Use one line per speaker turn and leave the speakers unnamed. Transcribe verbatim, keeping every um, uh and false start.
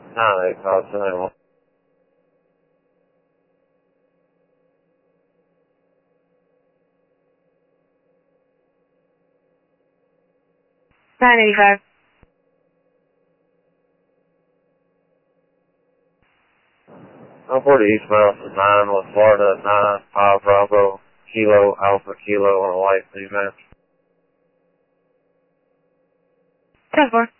nine eight five seven one.
nine eighty-five.
I'm forty eastbound from nine West Florida, nine five Bravo, Kilo, Alpha Kilo on a light, please, man.
ten four.